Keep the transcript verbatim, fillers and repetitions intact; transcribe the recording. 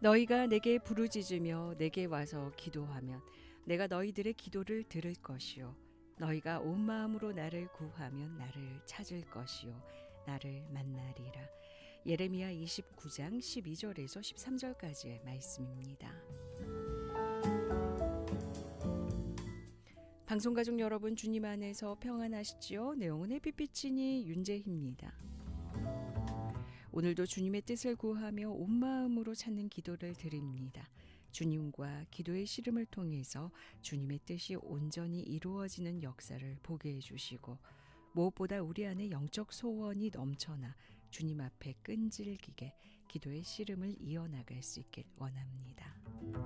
너희가 내게 부르짖으며 내게 와서 기도하면 내가 너희들의 기도를 들을 것이요 너희가 온 마음으로 나를 구하면 나를 찾을 것이요 나를 만나리라. 예레미야 이십구 장 십이 절에서 십삼 절까지의 말씀입니다. 방송가족 여러분, 주님 안에서 평안하시지요? 내용은 햇빛비치니 윤재희입니다. 오늘도 주님의 뜻을 구하며 온 마음으로 찾는 기도를 드립니다. 주님과 기도의 씨름을 통해서 주님의 뜻이 온전히 이루어지는 역사를 보게 해주시고 무엇보다 우리 안에 영적 소원이 넘쳐나 주님 앞에 끈질기게 기도의 씨름을 이어나갈 수 있길 원합니다.